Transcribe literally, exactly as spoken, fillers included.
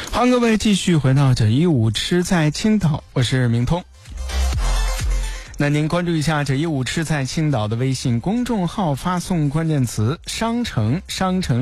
欢迎各位继续回到这一五吃在青岛，我是明通。那您关注一下这一五吃在青岛的微信公众号，发送关键词商城，商城